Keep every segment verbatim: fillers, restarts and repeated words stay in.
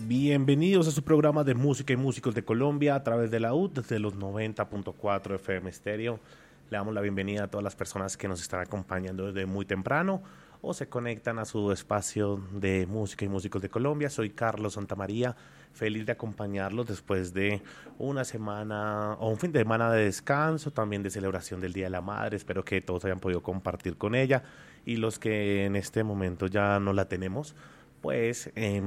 Bienvenidos a su programa de música y músicos de Colombia a través de la U D desde los noventa punto cuatro F M Stereo. Le damos la bienvenida a todas las personas que nos están acompañando desde muy temprano o se conectan a su espacio de música y músicos de Colombia. Soy Carlos Santamaría, feliz de acompañarlos después de una semana o un fin de semana de descanso, también de celebración del Día de la Madre. Espero que todos hayan podido compartir con ella y los que en este momento ya no la tenemos, pues eh,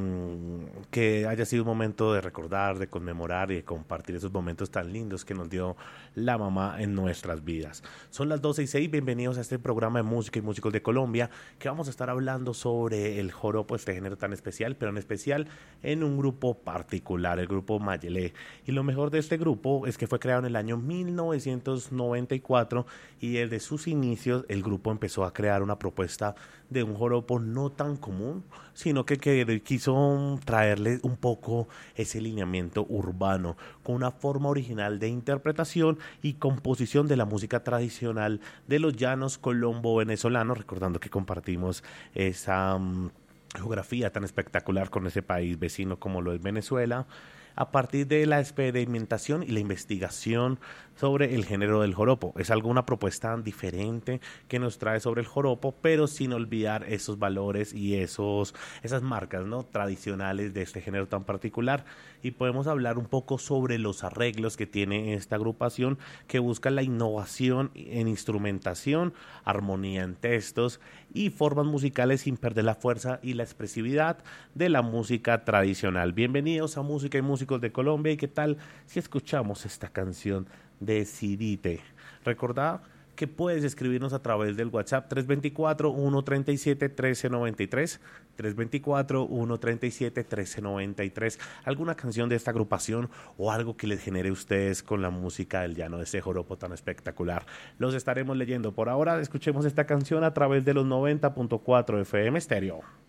que haya sido un momento de recordar, de conmemorar y de compartir esos momentos tan lindos que nos dio la mamá en nuestras vidas. Son las doce y seis, bienvenidos a este programa de música y músicos de Colombia, que vamos a estar hablando sobre el joropo, este género tan especial, pero en especial en un grupo particular, el grupo Mayelé. Y lo mejor de este grupo es que fue creado en el año mil novecientos noventa y cuatro y desde sus inicios el grupo empezó a crear una propuesta de un joropo no tan común, sino que, que quiso traerle un poco ese lineamiento urbano, con una forma original de interpretación y composición de la música tradicional de los llanos colombo-venezolanos, recordando que compartimos esa um, geografía tan espectacular con ese país vecino como lo es Venezuela, a partir de la experimentación y la investigación sobre el género del joropo. Es algo, una propuesta diferente que nos trae sobre el joropo, pero sin olvidar esos valores y esos, esas marcas, ¿no?, tradicionales de este género tan particular. Y podemos hablar un poco sobre los arreglos que tiene esta agrupación, que busca la innovación en instrumentación, armonía en textos y formas musicales sin perder la fuerza y la expresividad de la música tradicional. Bienvenidos a Música y Músicos de Colombia. ¿Y qué tal si escuchamos esta canción? Decidite. Recordá que puedes escribirnos a través del WhatsApp tres dos cuatro, uno tres siete, uno tres nueve tres, tres dos cuatro, uno tres siete, uno tres nueve tres, alguna canción de esta agrupación o algo que les genere a ustedes con la música del llano, de ese joropo tan espectacular. Los estaremos leyendo. Por ahora, escuchemos esta canción a través de los noventa punto cuatro F M Stereo.